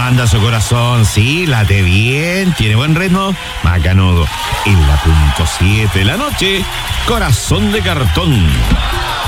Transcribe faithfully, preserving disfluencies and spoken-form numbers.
anda su corazón? Sí, late bien, tiene buen ritmo. Macanudo. En la punto siete de la noche, Corazón de Cartón.